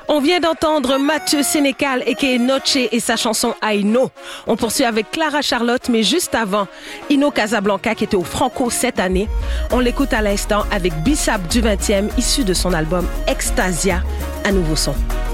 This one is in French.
On vient d'entendre Mathieu Sénécal aka Noche et sa chanson Aino. On poursuit avec Clara Charlotte, mais juste avant, Ino Casablanca qui était au Franco cette année. On l'écoute à l'instant avec Bissap du 20e, issu de son album Extasia, un nouveau son.